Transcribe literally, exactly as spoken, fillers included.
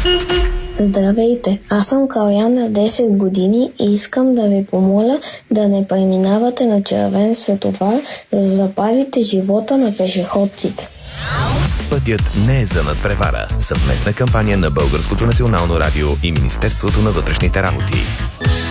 Здравейте, аз съм Калян на десет години и искам да ви помоля да не преминавате на червен светофар, за да запазите живота на пешеходците. Пътят не е за надпревара. Съвместна кампания на Българското национално радио и Министерството на вътрешните работи.